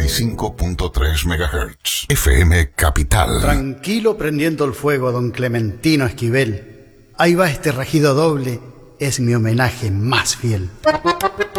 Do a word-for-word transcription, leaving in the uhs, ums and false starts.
y cinco punto tres megahertz. F M Capital. Tranquilo prendiendo el fuego, don Clementino Esquivel. Ahí va este rajido doble, es mi homenaje más fiel.